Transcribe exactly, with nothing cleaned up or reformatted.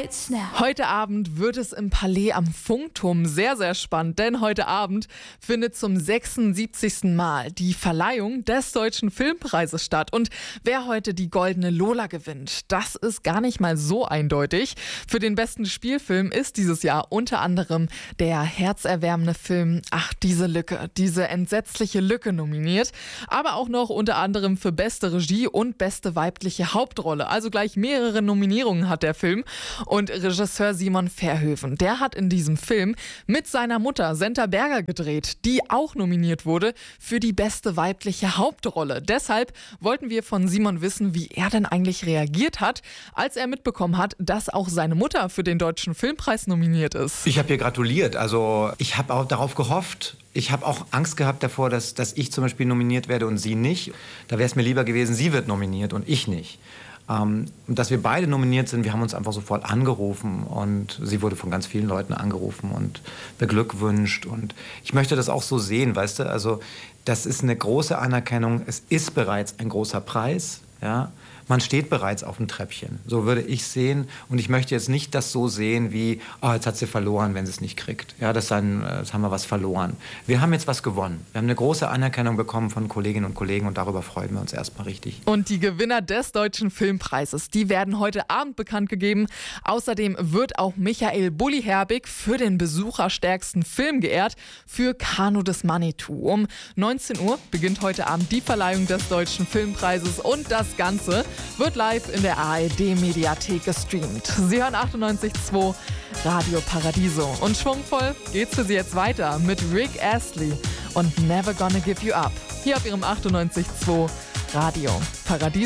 It's now. Heute Abend wird es im Palais am Funkturm sehr, sehr spannend, denn heute Abend findet zum sechsundsiebzigsten Mal die Verleihung des Deutschen Filmpreises statt. Und wer heute die Goldene Lola gewinnt, das ist gar nicht mal so eindeutig. Für den besten Spielfilm ist dieses Jahr unter anderem der herzerwärmende Film Ach, diese Lücke, diese entsetzliche Lücke nominiert. Aber auch noch unter anderem für beste Regie und beste weibliche Hauptrolle. Also gleich mehrere Nominierungen hat der Film. Und Regisseur Simon Verhoeven, der hat in diesem Film mit seiner Mutter Senta Berger gedreht, die auch nominiert wurde für die beste weibliche Hauptrolle. Deshalb wollten wir von Simon wissen, wie er denn eigentlich reagiert hat, als er mitbekommen hat, dass auch seine Mutter für den Deutschen Filmpreis nominiert ist. Ich habe ihr gratuliert. Also ich habe auch darauf gehofft. Ich habe auch Angst gehabt davor, dass, dass ich zum Beispiel nominiert werde und sie nicht. Da wäre es mir lieber gewesen, sie wird nominiert und ich nicht. Ähm, und dass wir beide nominiert sind, wir haben uns einfach sofort angerufen und sie wurde von ganz vielen Leuten angerufen und beglückwünscht. Und ich möchte das auch so sehen, weißt du, also das ist eine große Anerkennung, es ist bereits ein großer Preis, ja. Man steht bereits auf dem Treppchen, so würde ich sehen. Und ich möchte jetzt nicht das so sehen wie, oh, jetzt hat sie verloren, wenn sie es nicht kriegt. Ja, das dann, jetzt haben wir was verloren. Wir haben jetzt was gewonnen. Wir haben eine große Anerkennung bekommen von Kolleginnen und Kollegen und darüber freuen wir uns erstmal richtig. Und die Gewinner des Deutschen Filmpreises, die werden heute Abend bekannt gegeben. Außerdem wird auch Michael Bulli Herbig für den besucherstärksten Film geehrt, für Kanu des Manitou. Um neunzehn Uhr beginnt heute Abend die Verleihung des Deutschen Filmpreises und das Ganze wird live in der A R D-Mediathek gestreamt. Sie hören achtundneunzig Komma zwei Radio Paradiso. Und schwungvoll geht's für Sie jetzt weiter mit Rick Astley und Never Gonna Give You Up. Hier auf Ihrem achtundneunzig Komma zwei Radio Paradiso.